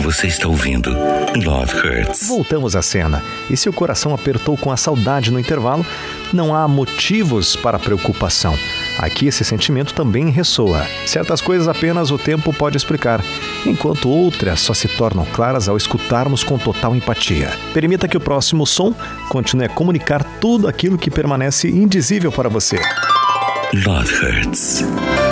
Você está ouvindo Love Hurts. Voltamos à cena. E se o coração apertou com a saudade no intervalo, não há motivos para preocupação. Aqui esse sentimento também ressoa. Certas coisas apenas o tempo pode explicar, enquanto outras só se tornam claras ao escutarmos com total empatia. Permita que o próximo som continue a comunicar tudo aquilo que permanece indizível para você. Love Hurts.